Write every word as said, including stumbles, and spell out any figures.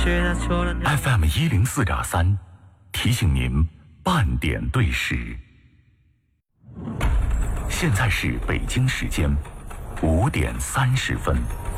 F M 一零四点三，提醒您半点对时。现在是北京时间五点三十分。